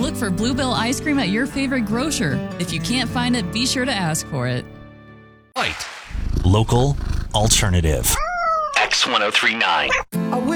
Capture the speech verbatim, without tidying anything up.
Look for Bluebell ice cream at your favorite grocer. If you can't find it, be sure to ask for it. Right. Local alternative. X ten thirty-nine.